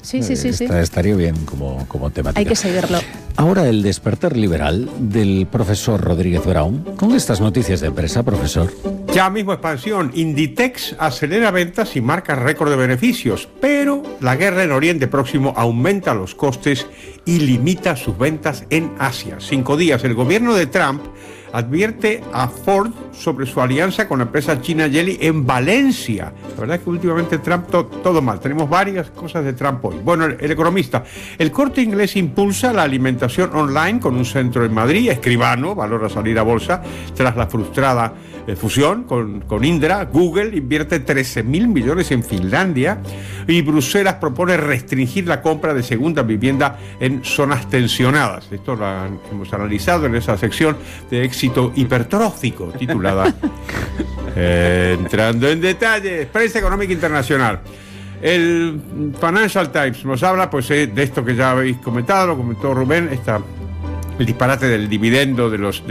Sí. Estaría bien como temática. Hay que seguirlo. Ahora el despertar liberal del profesor Rodríguez Brown. Con estas noticias de empresa, profesor. Ya mismo expansión. Inditex acelera ventas y marca récord de beneficios, pero la guerra en Oriente Próximo aumenta los costes y limita sus ventas en Asia. 5 días. El gobierno de Trump advierte a Ford sobre su alianza con la empresa china Geely en Valencia. La verdad es que últimamente Trump todo mal. Tenemos varias cosas de Trump hoy. Bueno, el Economista. El Corte Inglés impulsa la alimentación online con un centro en Madrid. Escribano valora salir a bolsa tras la frustrada fusión con Indra. Google invierte 13.000 millones en Finlandia y Bruselas propone restringir la compra de segunda vivienda en zonas tensionadas. Esto lo hemos analizado en esa sección de éxito hipertrófico titulada Entrando en detalles. Prensa económica internacional. El Financial Times nos habla de esto que ya habéis comentado, lo comentó Rubén, el disparate del dividendo de los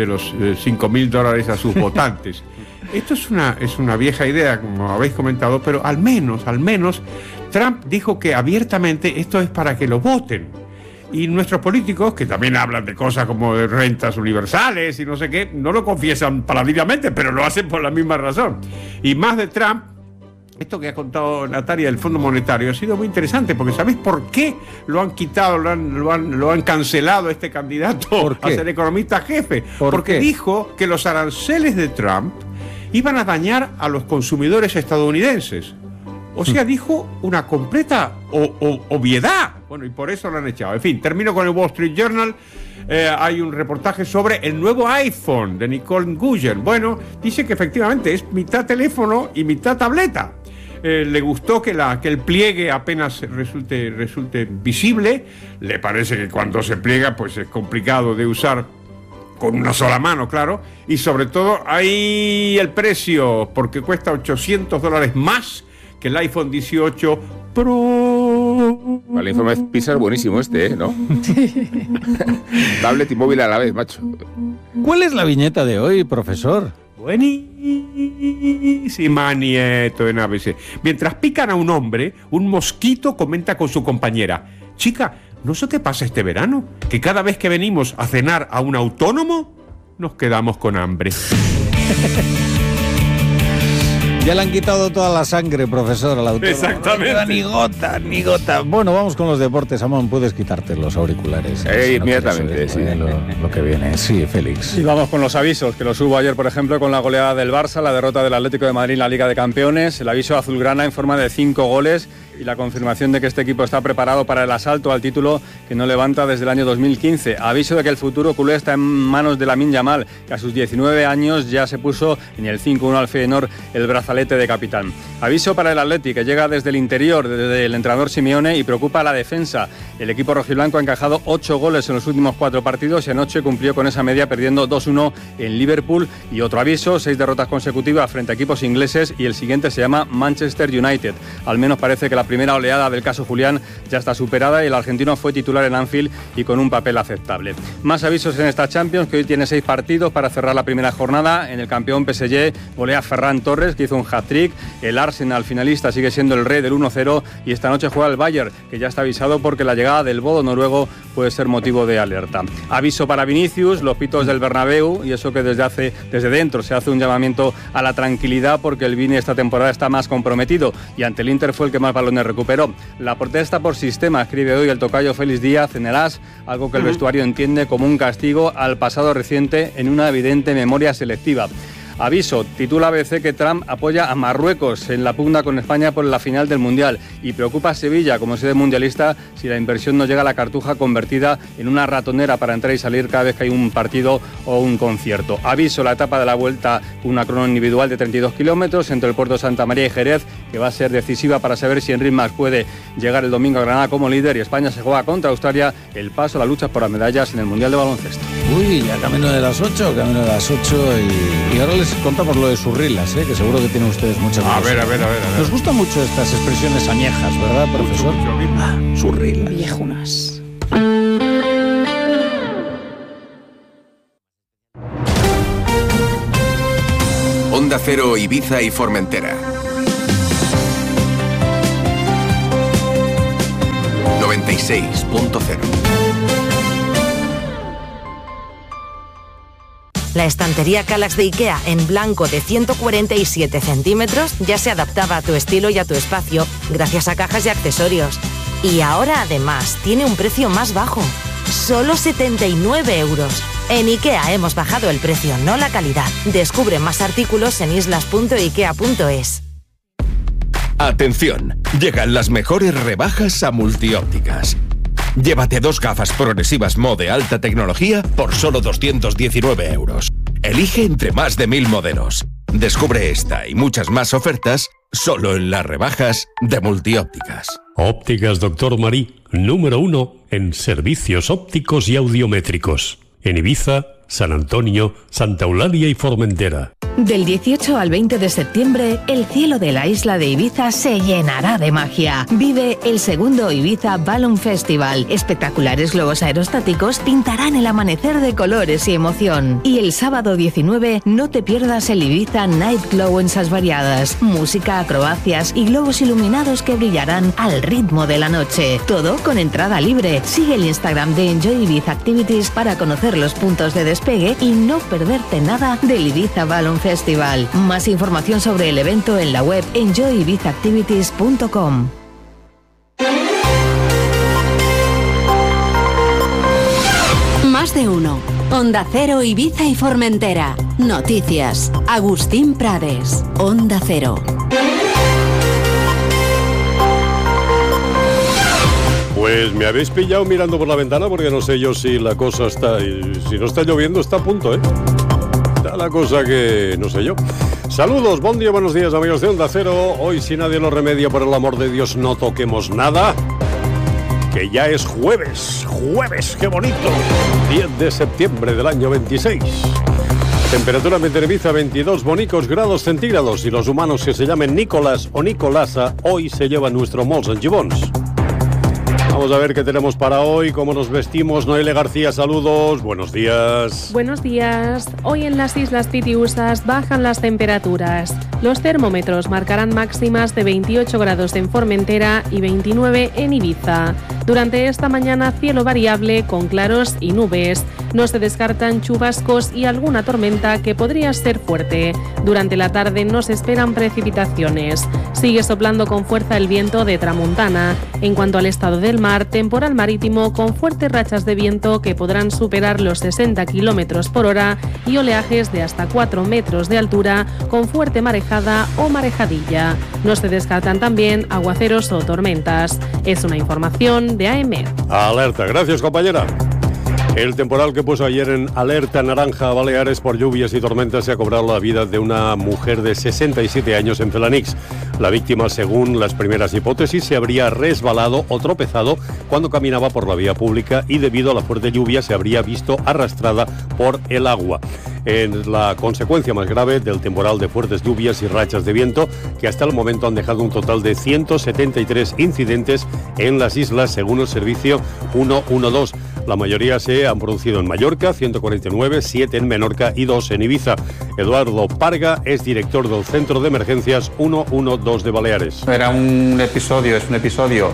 $5.000 a sus votantes. Esto es una vieja idea, como habéis comentado, pero al menos Trump dijo que abiertamente esto es para que lo voten. Y nuestros políticos, que también hablan de cosas como de rentas universales y no sé qué, no lo confiesan paladinamente, pero lo hacen por la misma razón. Y más de Trump, esto que ha contado Natalia del Fondo Monetario ha sido muy interesante, porque ¿sabéis por qué lo han quitado, lo han cancelado este candidato a ser economista jefe? Porque dijo que los aranceles de Trump iban a dañar a los consumidores estadounidenses. O sea, dijo una completa obviedad. Bueno, y por eso lo han echado. En fin, termino con el Wall Street Journal. Hay un reportaje sobre el nuevo iPhone de Nicole Guyen. Bueno, dice que efectivamente es mitad teléfono y mitad tableta. Le gustó que el pliegue apenas resulte visible. Le parece que cuando se pliega, pues es complicado de usar con una sola mano, claro. Y sobre todo, hay el precio, porque cuesta $800 más que el iPhone 18 Pro. El informe Pisa es buenísimo ¿no? Tablet y móvil a la vez, macho. ¿Cuál es la viñeta de hoy, profesor? Buenísima, Nieto, en ABC. Mientras pican a un hombre, un mosquito comenta con su compañera: chica, ¿no sé qué pasa este verano? Que cada vez que venimos a cenar a un autónomo, nos quedamos con hambre. Ya le han quitado toda la sangre, profesor, al autor. Exactamente. No ni gota. Bueno, vamos con los deportes. Amón, puedes quitarte los auriculares. Inmediatamente, sí. Lo que viene. Sí, Félix. Y vamos con los avisos, que los hubo ayer, por ejemplo, con la goleada del Barça, la derrota del Atlético de Madrid en la Liga de Campeones, el aviso azulgrana en forma de 5 goles y la confirmación de que este equipo está preparado para el asalto al título que no levanta desde el año 2015. Aviso de que el futuro culé está en manos de Lamine Yamal, que a sus 19 años ya se puso en el 5-1 al Feyenoord el brazalete de capitán. Aviso para el Atleti, que llega desde el interior, desde el entrenador Simeone, y preocupa a la defensa. El equipo rojiblanco ha encajado 8 goles en los últimos 4 partidos y anoche cumplió con esa media perdiendo 2-1 en Liverpool. Y otro aviso, 6 derrotas consecutivas frente a equipos ingleses y el siguiente se llama Manchester United. Al menos parece que la primera oleada del caso Julián ya está superada y el argentino fue titular en Anfield y con un papel aceptable. Más avisos en esta Champions, que hoy tiene 6 partidos para cerrar la primera jornada. En el campeón PSG golea a Ferran Torres, que hizo un hat-trick. El Arsenal, finalista, sigue siendo el rey del 1-0 y esta noche juega el Bayern, que ya está avisado porque la llegada del bodo noruego puede ser motivo de alerta. Aviso para Vinicius, los pitos del Bernabéu, y eso que desde dentro se hace un llamamiento a la tranquilidad porque el Vini esta temporada está más comprometido y ante el Inter fue el que más balones recuperó. La protesta por sistema, escribe hoy el tocayo Félix Díaz en el AS, algo que el vestuario entiende como un castigo al pasado reciente en una evidente memoria selectiva. Aviso, titula ABC que Trump apoya a Marruecos en la pugna con España por la final del Mundial y preocupa a Sevilla como sede mundialista si la inversión no llega a la Cartuja convertida en una ratonera para entrar y salir cada vez que hay un partido o un concierto. Aviso, la etapa de la vuelta, una crono individual de 32 kilómetros entre el puerto de Santa María y Jerez, que va a ser decisiva para saber si Enric Mas puede llegar el domingo a Granada como líder, y España se juega contra Australia el paso a la lucha por las medallas en el Mundial de Baloncesto. Uy, ya camino de las 8 y ahora les contamos lo de Surrilas, que seguro que tienen ustedes muchas cosas. A ver. Nos gustan mucho estas expresiones añejas, ¿verdad, profesor? Surrilas. Viejunas. Onda Cero, Ibiza y Formentera. 96.0. La estantería Kallax de IKEA en blanco de 147 centímetros ya se adaptaba a tu estilo y a tu espacio gracias a cajas y accesorios. Y ahora además tiene un precio más bajo, solo 79 euros. En IKEA hemos bajado el precio, no la calidad. Descubre más artículos en islas.ikea.es. Atención, llegan las mejores rebajas a Multiópticas. Llévate 2 gafas progresivas Mo de alta tecnología por solo 219 euros. Elige entre más de 1000 modelos. Descubre esta y muchas más ofertas solo en las rebajas de Multiópticas. Ópticas Doctor Marí, número 1 en servicios ópticos y audiométricos. En Ibiza, San Antonio, Santa Eulalia y Formentera. Del 18 al 20 de septiembre, el cielo de la isla de Ibiza se llenará de magia. Vive el segundo Ibiza Balloon Festival. Espectaculares globos aerostáticos pintarán el amanecer de colores y emoción. Y el sábado 19, no te pierdas el Ibiza Night Glow en Sas Variadas. Música, acrobacias y globos iluminados que brillarán al ritmo de la noche. Todo con entrada libre. Sigue el Instagram de Enjoy Ibiza Activities para conocer los puntos de despegue y no perderte nada del Ibiza Balloon Festival. Más información sobre el evento en la web enjoyibizaactivities.com. Más de uno. Onda Cero, Ibiza y Formentera. Noticias. Agustín Prades. Onda Cero. Pues me habéis pillado mirando por la ventana porque no sé yo si la cosa está... Si no está lloviendo está a punto, ¿eh? Está la cosa que no sé yo. Saludos, buen día, buenos días amigos de Onda Cero. Hoy si nadie lo remedia, por el amor de Dios, no toquemos nada. Que ya es jueves, qué bonito. 10 de septiembre del año 26. Temperatura en Ibiza 22 bonicos grados centígrados y los humanos que se llamen Nicolás o Nicolasa hoy se llevan nuestro Molts and Gibons. Vamos a ver qué tenemos para hoy, cómo nos vestimos. Noelia García, saludos, buenos días. Buenos días. Hoy en las Islas Pitiusas bajan las temperaturas. Los termómetros marcarán máximas de 28 grados en Formentera y 29 en Ibiza. Durante esta mañana cielo variable con claros y nubes. No se descartan chubascos y alguna tormenta que podría ser fuerte. Durante la tarde no se esperan precipitaciones. Sigue soplando con fuerza el viento de tramontana. En cuanto al estado del mar, temporal marítimo con fuertes rachas de viento que podrán superar los 60 km por hora y oleajes de hasta 4 metros de altura con fuerte marejada o marejadilla. No se descartan también aguaceros o tormentas. Es una información de AEMET. Alerta, gracias compañera. El temporal que puso ayer en alerta naranja a Baleares por lluvias y tormentas se ha cobrado la vida de una mujer de 67 años en Felanix. La víctima, según las primeras hipótesis, se habría resbalado o tropezado cuando caminaba por la vía pública y debido a la fuerte lluvia se habría visto arrastrada por el agua. Es la consecuencia más grave del temporal de fuertes lluvias y rachas de viento que hasta el momento han dejado un total de 173 incidentes en las islas según el servicio 112. La mayoría se han producido en Mallorca, 149, 7 en Menorca y 2 en Ibiza. Eduardo Parga es director del Centro de Emergencias 112 de Baleares. Es un episodio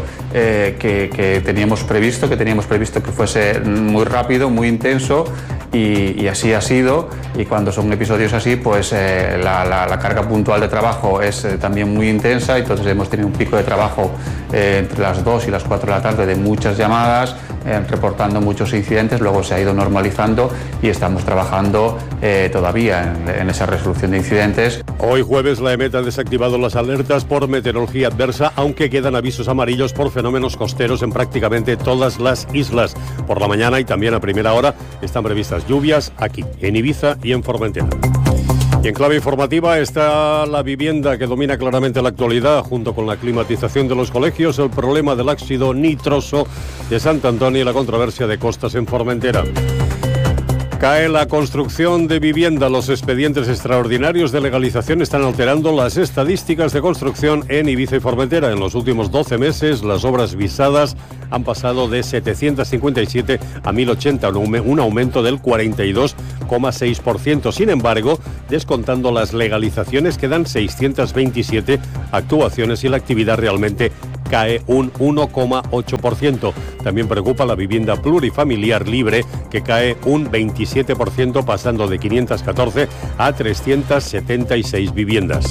que teníamos previsto que fuese muy rápido, muy intenso y así ha sido. Y cuando son episodios así, pues la carga puntual de trabajo es también muy intensa. Entonces hemos tenido un pico de trabajo entre las 2 y las 4 de la tarde de muchas llamadas, reportando muchos incidentes. Luego se ha ido normalizando y estamos trabajando todavía en esa resolución de incidentes. Hoy jueves la EMET ha desactivado las alertas por meteorología adversa, aunque quedan avisos amarillos por fenómenos costeros en prácticamente todas las islas. Por la mañana y también a primera hora están previstas lluvias aquí, en Ibiza y en Formentera. Y en clave informativa está la vivienda que domina claramente la actualidad, junto con la climatización de los colegios, el problema del óxido nitroso de Sant Antoni y la controversia de costas en Formentera. Cae la construcción de vivienda. Los expedientes extraordinarios de legalización están alterando las estadísticas de construcción en Ibiza y Formentera. En los últimos 12 meses, las obras visadas han pasado de 757 a 1080, un aumento del 42%. 0,6%. Sin embargo, descontando las legalizaciones, quedan 627 actuaciones y la actividad realmente cae un 1,8%. También preocupa la vivienda plurifamiliar libre, que cae un 27%, pasando de 514 a 376 viviendas.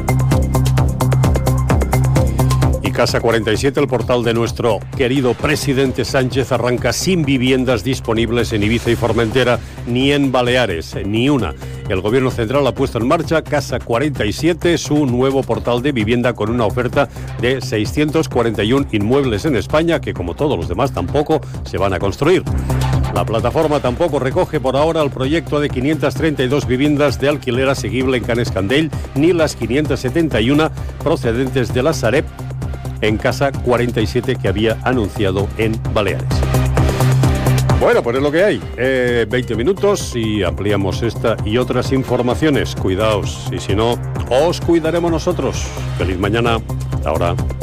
Casa 47, el portal de nuestro querido presidente Sánchez, arranca sin viviendas disponibles en Ibiza y Formentera, ni en Baleares, ni una. El Gobierno Central ha puesto en marcha Casa 47, su nuevo portal de vivienda con una oferta de 641 inmuebles en España, que como todos los demás tampoco se van a construir. La plataforma tampoco recoge por ahora el proyecto de 532 viviendas de alquiler asequible en Can Escandell, ni las 571 procedentes de la Sareb en Casa 47 que había anunciado en Baleares. Bueno, pues es lo que hay. 20 minutos y ampliamos esta y otras informaciones. Cuidaos y si no, os cuidaremos nosotros. Feliz mañana. Hasta ahora.